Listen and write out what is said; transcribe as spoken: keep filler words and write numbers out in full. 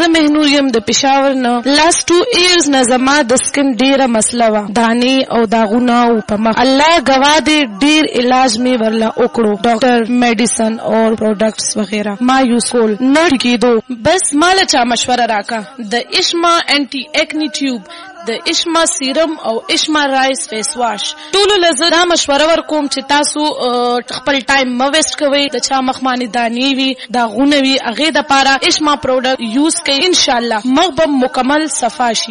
زه مهنور یم د پېښور نه. لاست ټو ایئرز نه زما د سکن ډېره مسله وه، دانې او داغونه او په مخ. الله ګواه دی ډېر علاج مې ورله وکړو، ډاکټر، میډیسن او پروډکټس وغیره ما یوز کول، نه ټیکېدو. بس ماله چا مشوره راکا د اشما انټي ایکنی ټیوب، د اشما سیرم او اشما رایس فیس واش. ټولو له زه دا مشوره ورکوم چې تاسو خپل ټایم مه ویسټ کوئ. د چا مخ باندې دانې وي، داغونه وي، هغې دپاره اشما پروډکټ یوز کوئ، انشاءالله مخ به مکمل صفا شي.